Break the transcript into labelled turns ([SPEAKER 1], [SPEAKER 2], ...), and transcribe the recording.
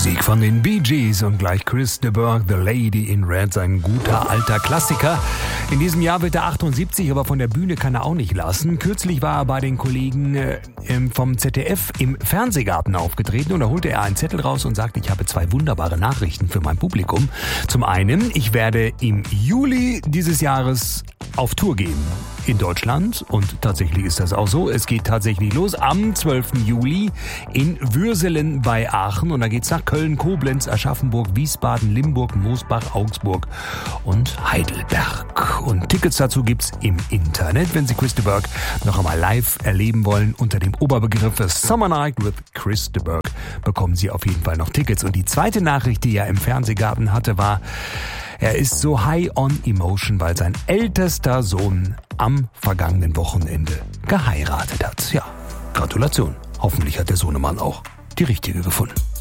[SPEAKER 1] Musik von den Bee Gees und gleich Chris de Burgh, The Lady in Red, ein guter alter Klassiker. In diesem Jahr wird er 78, aber von der Bühne kann er auch nicht lassen. Kürzlich war er bei den Kollegen vom ZDF im Fernsehgarten aufgetreten und da holte er einen Zettel raus und sagte, ich habe 2 wunderbare Nachrichten für mein Publikum. Zum einen, ich werde im Juli dieses Jahres auf Tour gehen in Deutschland und tatsächlich ist das auch so. Es geht tatsächlich los am 12. Juli in Würselen bei Aachen und da geht's nach Köln, Koblenz, Aschaffenburg, Wiesbaden, Limburg, Moosbach, Augsburg und Heidelberg. Und Tickets dazu gibt's im Internet, wenn Sie Chris de Burgh noch einmal live erleben wollen. Unter dem Oberbegriff Summer Night with Chris de Burgh bekommen Sie auf jeden Fall noch Tickets. Und die zweite Nachricht, die er im Fernsehgarten hatte, war: Er ist so high on emotion, weil sein ältester Sohn am vergangenen Wochenende geheiratet hat. Ja, Gratulation. Hoffentlich hat der Sohnemann auch die richtige gefunden.